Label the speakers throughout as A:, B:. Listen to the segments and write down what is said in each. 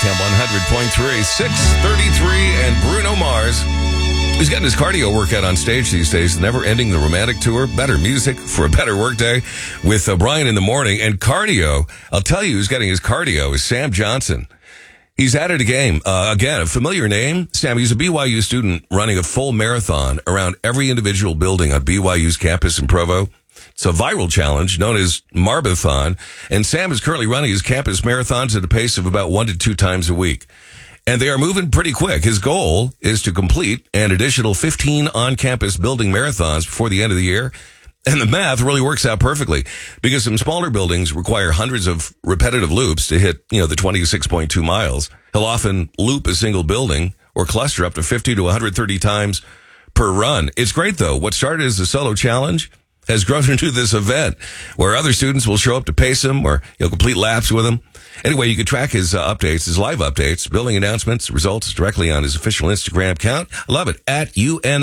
A: FM 100.3, 633, and Bruno Mars. He's getting his cardio workout on stage these days, never ending the romantic tour, better music for a better workday with Brian in the morning. And cardio, I'll tell you who's getting his cardio is Sam Johnson. He's added a game. Again, a familiar name. Sam, he's a BYU student running a full marathon around every individual building on BYU's campus in Provo. It's a viral challenge known as Marbathon, and Sam is currently running his campus marathons at a pace of about 1 to 2 times a week. And they are moving pretty quick. His goal is to complete an additional 15 on-campus building marathons before the end of the year. And the math really works out perfectly because some smaller buildings require hundreds of repetitive loops to hit, the 26.2 miles. He'll often loop a single building or cluster up to 50 to 130 times per run. It's great, though. What started as a solo challenge has grown into this event where other students will show up to pace him or complete laps with him. Anyway, you can track his updates, his live updates, building announcements, results directly on his official Instagram account. I love it, at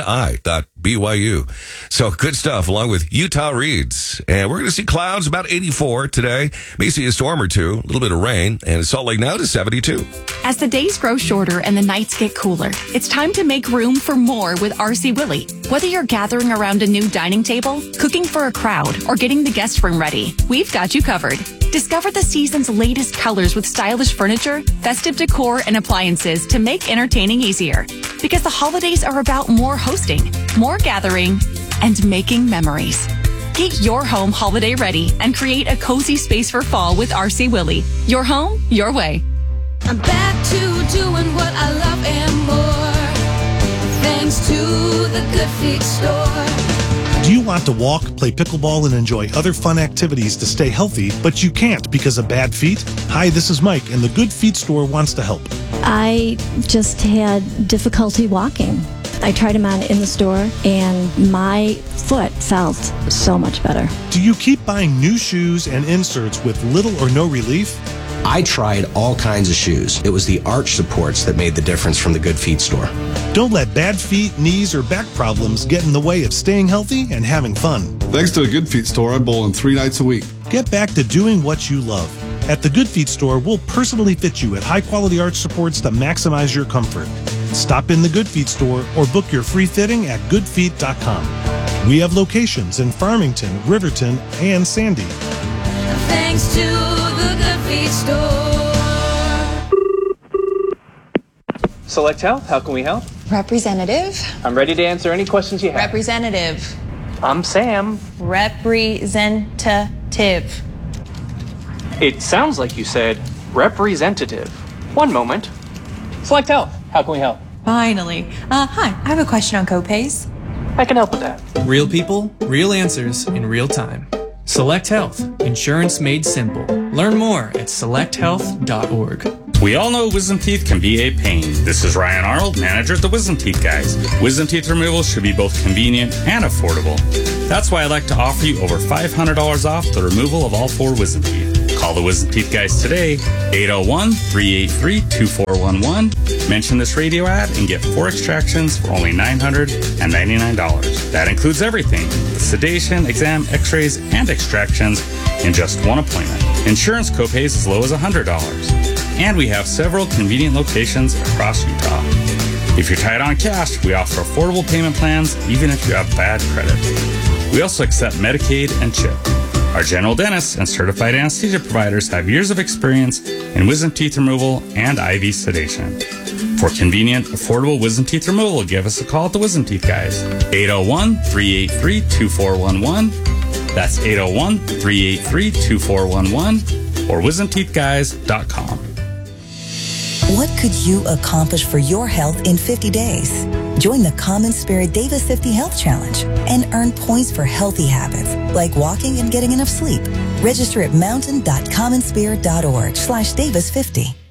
A: UNI.BYU. So good stuff, along with Utah Reads. And we're going to see clouds about 84 today. May see a storm or two, a little bit of rain, and Salt Lake now to 72.
B: As the days grow shorter and the nights get cooler, it's time to make room for more with RC Willey. Whether you're gathering around a new dining table, cooking for a crowd, or getting the guest room ready, we've got you covered. Discover the season's latest colors with stylish furniture, festive decor, and appliances to make entertaining easier. Because the holidays are about more hosting, more gathering, and making memories. Get your home holiday ready and create a cozy space for fall with RC Willey. Your home, your way.
C: I'm back to doing what I love and more, thanks to the Good Feet store.
D: Do you want to walk, play pickleball, and enjoy other fun activities to stay healthy, but you can't because of bad feet? Hi, this is Mike, and the Good Feet store wants to help.
E: I just had difficulty walking. I tried them on in the store, and my foot felt so much better.
D: Do you keep buying new shoes and inserts with little or no relief?
F: I tried all kinds of shoes. It was the arch supports that made the difference from the Good Feet store.
D: Don't let bad feet, knees, or back problems get in the way of staying healthy and having fun.
G: Thanks to the Good Feet store, I bowl in 3 nights a week.
D: Get back to doing what you love. At the Good Feet store, we'll personally fit you at high-quality arch supports to maximize your comfort. Stop in the Good Feet store or book your free fitting at goodfeet.com. We have locations in Farmington, Riverton, and Sandy.
C: Thanks to the Good Feet store.
H: Select Health, how can we help?
I: Representative.
H: I'm ready to answer any questions you have.
I: Representative.
H: I'm Sam.
I: Representative.
H: It sounds like you said representative. One moment. Select Health, how can we help?
I: Finally. Hi, I have a question on copays.
H: I can help with that.
J: Real people, real answers in real time. Select Health, insurance made simple. Learn more at selecthealth.org.
K: We all know wisdom teeth can be a pain. This is Ryan Arnold, manager at the Wisdom Teeth Guys. Wisdom teeth removal should be both convenient and affordable. That's why I'd like to offer you over $500 off the removal of all 4 wisdom teeth. Call the Wisdom Teeth Guys today, 801-383-2411. Mention this radio ad and get 4 extractions for only $999. That includes everything: sedation, exam, x-rays, and extractions in just 1 appointment. Insurance copays as low as $100. And we have several convenient locations across Utah. If you're tight on cash, we offer affordable payment plans even if you have bad credit. We also accept Medicaid and CHIP. Our general dentists and certified anesthesia providers have years of experience in wisdom teeth removal and IV sedation. For convenient, affordable wisdom teeth removal, give us a call at the Wisdom Teeth Guys. 801-383-2411. That's 801-383-2411 or wisdomteethguys.com.
L: What could you accomplish for your health in 50 days? Join the Common Spirit Davis 50 Health Challenge and earn points for healthy habits like walking and getting enough sleep. Register at mountain.commonspirit.org/Davis50.